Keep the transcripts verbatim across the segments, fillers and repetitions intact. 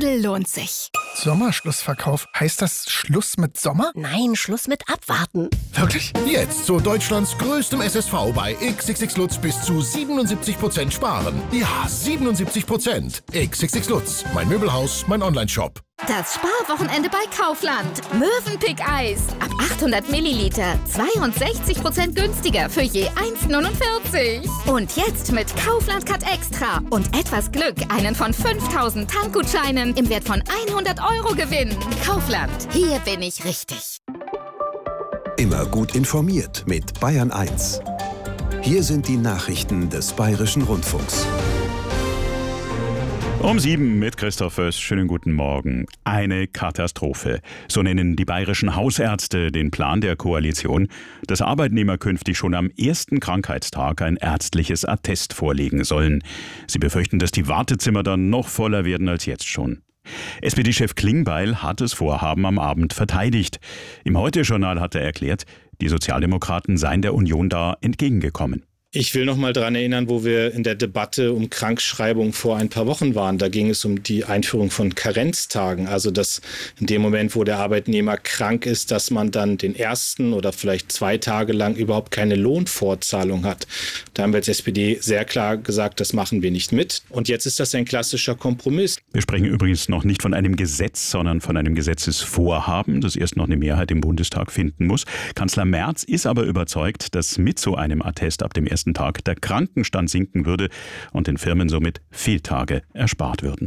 Lidl lohnt sich. Sommerschlussverkauf. Heißt das Schluss mit Sommer? Nein, Schluss mit Abwarten. Wirklich? Jetzt zu Deutschlands größtem S S V bei X X X Lutz bis zu siebenundsiebzig Prozent sparen. Ja, siebenundsiebzig Prozent. X X X Lutz, mein Möbelhaus, mein Onlineshop. Das Sparwochenende bei Kaufland. Mövenpick-Eis. Ab achthundert Milliliter. zweiundsechzig Prozent günstiger für je eins neunundvierzig. Und jetzt mit Kaufland Cut Extra und etwas Glück einen von fünftausend Tankgutscheinen im Wert von hundert Euro gewinnen. Kaufland. Hier bin ich richtig. Immer gut informiert mit Bayern eins. Hier sind die Nachrichten des Bayerischen Rundfunks. Um sieben mit Christoph Föß. Schönen guten Morgen. Eine Katastrophe. So nennen die bayerischen Hausärzte den Plan der Koalition, dass Arbeitnehmer künftig schon am ersten Krankheitstag ein ärztliches Attest vorlegen sollen. Sie befürchten, dass die Wartezimmer dann noch voller werden als jetzt schon. S P D-Chef Klingbeil hat das Vorhaben am Abend verteidigt. Im Heute-Journal hat er erklärt, die Sozialdemokraten seien der Union da entgegengekommen. Ich will noch mal daran erinnern, wo wir in der Debatte um Krankschreibung vor ein paar Wochen waren. Da ging es um die Einführung von Karenztagen. Also dass in dem Moment, wo der Arbeitnehmer krank ist, dass man dann den ersten oder vielleicht zwei Tage lang überhaupt keine Lohnfortzahlung hat. Da haben wir als S P D sehr klar gesagt, das machen wir nicht mit. Und jetzt ist das ein klassischer Kompromiss. Wir sprechen übrigens noch nicht von einem Gesetz, sondern von einem Gesetzesvorhaben, das erst noch eine Mehrheit im Bundestag finden muss. Kanzler Merz ist aber überzeugt, dass mit so einem Attest ab dem ersten Tag der Krankenstand sinken würde und den Firmen somit Fehltage erspart würden.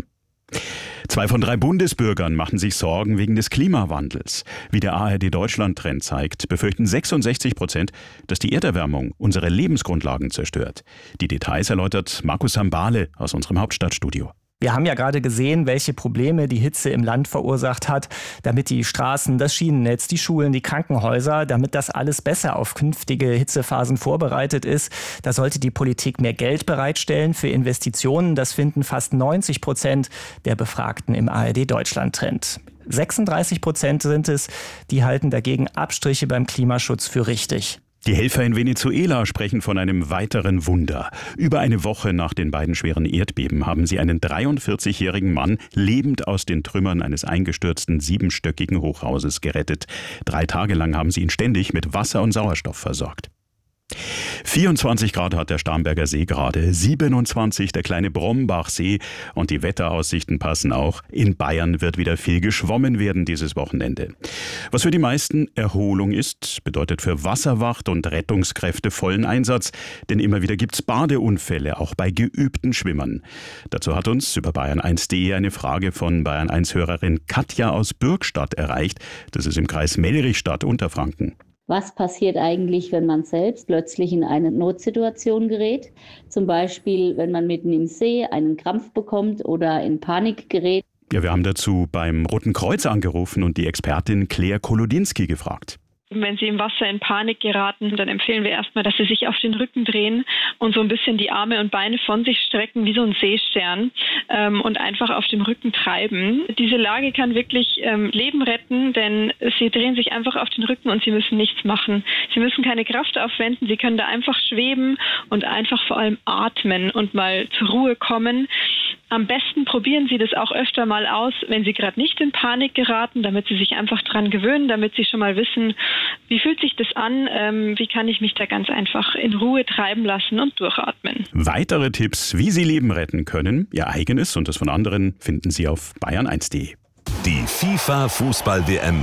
Zwei von drei Bundesbürgern machen sich Sorgen wegen des Klimawandels. Wie der A R D-Deutschland-Trend zeigt, befürchten sechsundsechzig Prozent, dass die Erderwärmung unsere Lebensgrundlagen zerstört. Die Details erläutert Markus Sambale aus unserem Hauptstadtstudio. Wir haben ja gerade gesehen, welche Probleme die Hitze im Land verursacht hat, damit die Straßen, das Schienennetz, die Schulen, die Krankenhäuser, damit das alles besser auf künftige Hitzephasen vorbereitet ist. Da sollte die Politik mehr Geld bereitstellen für Investitionen. Das finden fast neunzig Prozent der Befragten im A R D-Deutschland-Trend. sechsunddreißig Prozent sind es, die halten dagegen Abstriche beim Klimaschutz für richtig. Die Helfer in Venezuela sprechen von einem weiteren Wunder. Über eine Woche nach den beiden schweren Erdbeben haben sie einen dreiundvierzigjährigen Mann lebend aus den Trümmern eines eingestürzten siebenstöckigen Hochhauses gerettet. Drei Tage lang haben sie ihn ständig mit Wasser und Sauerstoff versorgt. vierundzwanzig Grad hat der Starnberger See gerade, siebenundzwanzig der kleine Brombachsee und die Wetteraussichten passen auch. In Bayern wird wieder viel geschwommen werden dieses Wochenende. Was für die meisten Erholung ist, bedeutet für Wasserwacht und Rettungskräfte vollen Einsatz, denn immer wieder gibt's Badeunfälle, auch bei geübten Schwimmern. Dazu hat uns über bayern eins punkt de eine Frage von Bayern eins Hörerin Katja aus Bürgstadt erreicht. Das ist im Kreis Mellrichstadt, Unterfranken. Was passiert eigentlich, wenn man selbst plötzlich in eine Notsituation gerät? Zum Beispiel, wenn man mitten im See einen Krampf bekommt oder in Panik gerät. Ja, wir haben dazu beim Roten Kreuz angerufen und die Expertin Claire Kolodinski gefragt. Wenn Sie im Wasser in Panik geraten, dann empfehlen wir erstmal, dass Sie sich auf den Rücken drehen und so ein bisschen die Arme und Beine von sich strecken, wie so ein Seestern, ähm, und einfach auf dem Rücken treiben. Diese Lage kann wirklich ähm, Leben retten, denn Sie drehen sich einfach auf den Rücken und Sie müssen nichts machen. Sie müssen keine Kraft aufwenden, Sie können da einfach schweben und einfach vor allem atmen und mal zur Ruhe kommen. Am besten probieren Sie das auch öfter mal aus, wenn Sie gerade nicht in Panik geraten, damit Sie sich einfach dran gewöhnen, damit Sie schon mal wissen, wie fühlt sich das an, ähm, wie kann ich mich da ganz einfach in Ruhe treiben lassen und durchatmen. Weitere Tipps, wie Sie Leben retten können, Ihr eigenes und das von anderen, finden Sie auf bayern eins punkt de. Die FIFA-Fußball-W M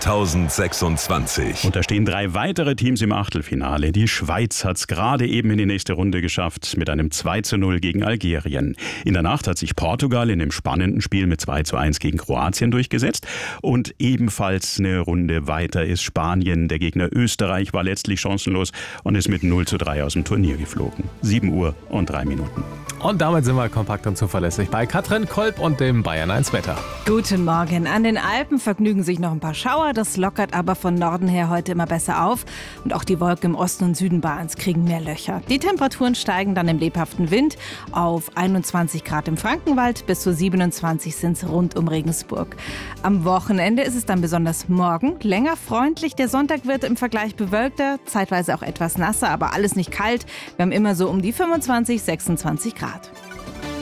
zweitausendsechsundzwanzig. Und da stehen drei weitere Teams im Achtelfinale. Die Schweiz hat es gerade eben in die nächste Runde geschafft mit einem zwei zu null gegen Algerien. In der Nacht hat sich Portugal in einem spannenden Spiel mit zwei zu eins gegen Kroatien durchgesetzt. Und ebenfalls eine Runde weiter ist Spanien. Der Gegner Österreich war letztlich chancenlos und ist mit null zu drei aus dem Turnier geflogen. sieben Uhr und drei Minuten. Und damit sind wir kompakt und zuverlässig bei Katrin Kolb und dem Bayern eins Wetter. Guten Morgen. An den Alpen vergnügen sich noch ein paar Schauer. Das lockert aber von Norden her heute immer besser auf. Und auch die Wolken im Osten und Süden Bayerns kriegen mehr Löcher. Die Temperaturen steigen dann im lebhaften Wind auf einundzwanzig Grad im Frankenwald. Bis zu siebenundzwanzig sind es rund um Regensburg. Am Wochenende ist es dann besonders morgen länger freundlich. Der Sonntag wird im Vergleich bewölkter, zeitweise auch etwas nasser, aber alles nicht kalt. Wir haben immer so um die fünfundzwanzig, sechsundzwanzig Grad.